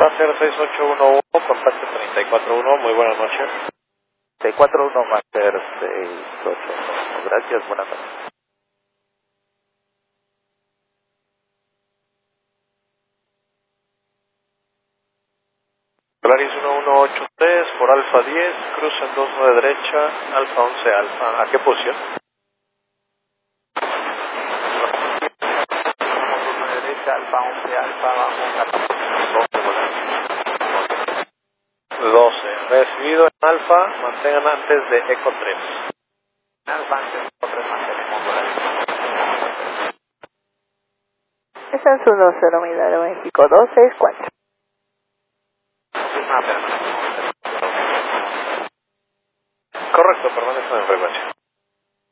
Master 6811, contacto 341, muy buenas noches. 641 Master 681. Gracias, buenas noches. Polaris 1183 por Alfa 10, cruza en 29 derecha, Alfa 11 Alfa. ¿A qué posición? Derecha, Alfa 11, Alfa, bajo, 12. Recibido en Alfa, mantengan antes de Eco 3. Alfa, antes de Eco 3, mantenemos horario. Esa es 10 Milagro México 264.